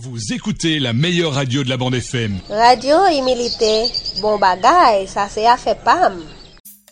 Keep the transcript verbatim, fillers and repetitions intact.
Vous écoutez la meilleure radio de la bande F M. Radio Humilité, bon bagay, ça c'est à fait pam.